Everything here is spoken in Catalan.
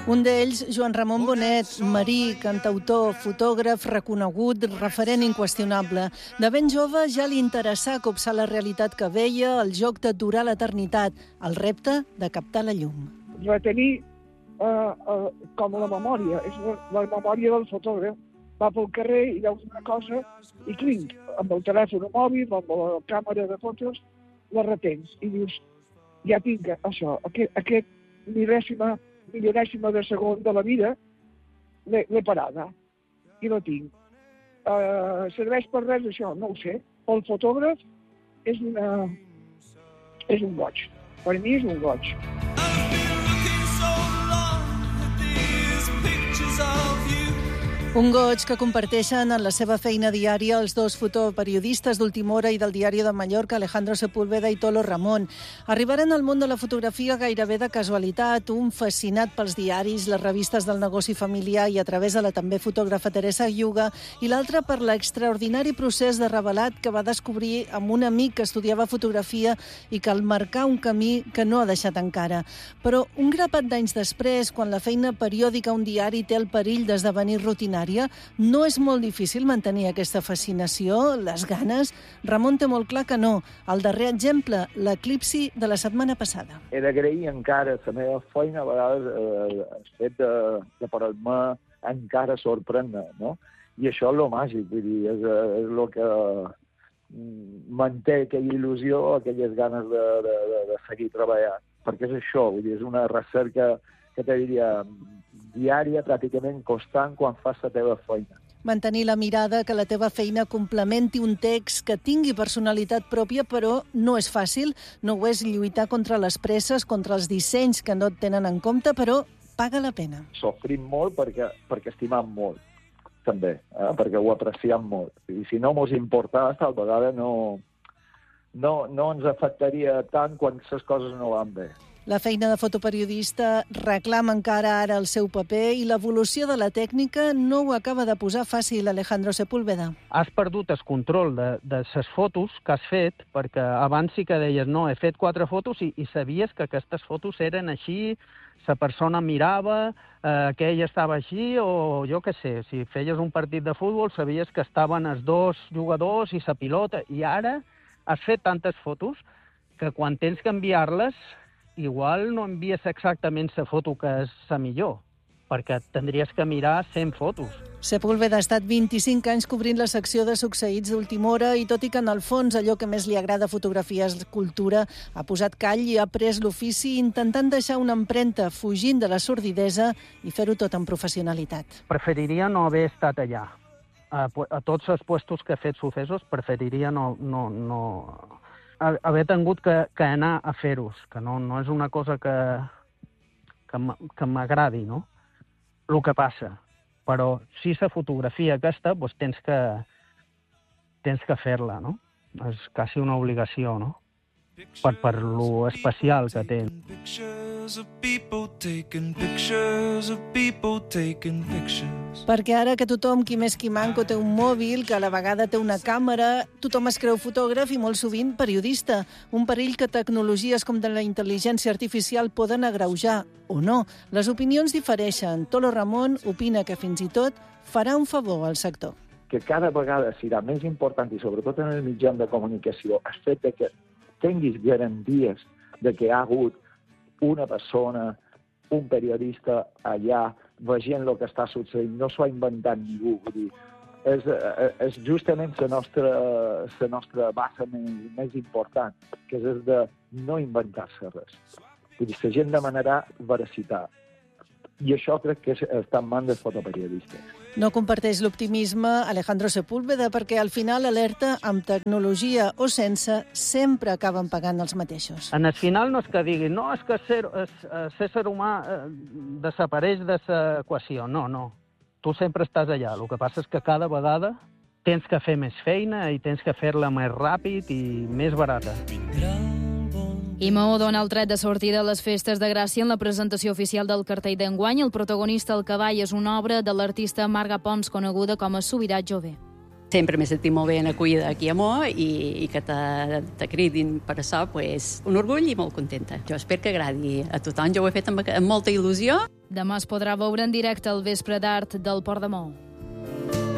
Un d'ells, Joan Ramon Bonet, marí, cantautor, fotògraf reconegut, referent inqüestionable. De ben jove ja li interessà copsar la realitat que veia, el joc d'aturar l'eternitat, el repte de captar la llum. Retenir com la memòria, és la memòria del fotògraf. Va pel carrer i veus una cosa i clinc, amb el telèfon mòbil, amb la càmera de fotos, la retens i dius, ja tinc això, aquest milionèsima de segon de la vida, l'he parada i la tinc. Serveix per res això? No ho sé. El fotògraf és un goig. Per mi és un goig. Un goig que comparteixen en la seva feina diària els dos fotoperiodistes d'Última Hora i del Diari de Mallorca, Alejandro Sepúlveda i Tolo Ramon. Arribaren al món de la fotografia gairebé de casualitat, un fascinat pels diaris, les revistes del negoci familiar i a través de la també fotògrafa Teresa Yuga, i l'altre per l'extraordinari procés de revelat que va descobrir amb un amic que estudiava fotografia i que el marcà un camí que no ha deixat encara. Però un grapat d'anys després, quan la feina periòdica a un diari té el perill d'esdevenir rutinari, no és molt difícil mantenir aquesta fascinació, les ganes? Ramon té molt clar que no. El darrer exemple, l'eclipsi de la setmana passada. He d'agrair encara la meva feina, a vegades el fet de poder-me encara sorprendre, no? I això és el màgic, vull dir, és el que manté aquella il·lusió, aquelles ganes de seguir treballant. Perquè és això, vull dir, és una recerca que te diria diària, pràcticament constant, quan fas la teva feina. Mantenir la mirada, que la teva feina complementi un text que tingui personalitat pròpia, però no és fàcil, no ho és lluitar contra les presses, contra els dissenys que no et tenen en compte, però paga la pena. Sofrim molt perquè estimam molt, també, perquè ho apreciem molt. I si no mos importava, tal vegada no ens afectaria tant quan les coses no van bé. La feina de fotoperiodista reclama encara ara el seu paper i l'evolució de la tècnica no ho acaba de posar fàcil, Alejandro Sepúlveda. Has perdut el control de les fotos que has fet, perquè abans sí que deies, no, he fet 4 fotos i sabies que aquestes fotos eren així, la persona mirava, aquell estava així, o jo què sé, si feies un partit de futbol sabies que estaven els dos jugadors i la pilota, i ara has fet tantes fotos que quan tens que enviar-les igual no envies exactament la foto que és la millor, perquè tindries que mirar 100 fotos. Sepúlveda ha estat 25 anys cobrint la secció de succeïts d'Última Hora i tot i que en el fons allò que més li agrada fotografia és cultura, ha posat call i ha après l'ofici intentant deixar una empremta fugint de la sordidesa i fer-ho tot amb professionalitat. Preferiria no haver estat allà. A tots els puestos que he fet successos preferiria no haver tingut que anar a fer-los, que no és una cosa que m'agradi, no? El que passa. Però si la fotografia aquesta, doncs tens que fer-la, no? És quasi una obligació, no? Per lo especial que té. Perquè ara que tothom, qui més qui manco, té un mòbil, que a la vegada té una càmera, tothom es creu fotògraf i molt sovint periodista. Un perill que tecnologies com de la intel·ligència artificial poden agreujar, o no. Les opinions difereixen. Tolo Ramon opina que fins i tot farà un favor al sector. Que cada vegada serà més important, i sobretot en el mitjà de comunicació, el fet que tinguis garanties de que hi ha hagut una persona, un periodista allà veient el que està succeint, no s'ho ha inventat ningú. Vull dir, és justament la nostra base més important, que és de no inventar-se res. Vull dir, la gent demanarà veracitat. I això crec que està en mans dels fotoperiodistes. No comparteix l'optimisme Alejandro Sepúlveda perquè al final alerta amb tecnologia o sense sempre acaben pagant els mateixos. En el final no és que diguin no, és que l'ésser humà desapareix de l'equació. No. Tu sempre estàs allà. El que passa és que cada vegada tens que fer més feina i tens que fer-la més ràpid i més barata. I Maó dona el tret de sortida a les festes de Gràcia en la presentació oficial del cartell d'enguany. El protagonista, el cavall, és una obra de l'artista Marga Pons, coneguda com a Subirat Jové. Sempre m'he sentit molt ben acollida aquí a Maó i que te cridin per això, un orgull i molt contenta. Jo espero que agradi a tothom. Jo ho he fet amb molta il·lusió. Demà es podrà veure en directe al vespre d'art del Port de Maó.